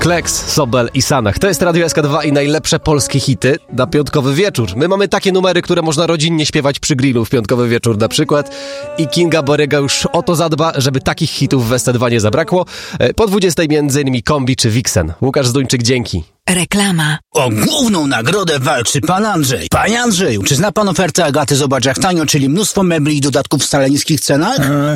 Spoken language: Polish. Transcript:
Kleks, Sobel i Sanach. To jest Radio SK2 i najlepsze polskie hity na piątkowy wieczór. My mamy takie numery, które można rodzinnie śpiewać przy grillu w piątkowy wieczór na przykład. I Kinga Boryga już o to zadba, żeby takich hitów w ST2 nie zabrakło. Po 20 m.in. Kombi czy Vixen. Łukasz Zduńczyk, dzięki. Reklama. O główną nagrodę walczy pan Andrzej. Panie Andrzeju, czy zna pan ofertę Agaty Zobacz jak tanio, czyli mnóstwo mebli i dodatków w wcale niskich cenach?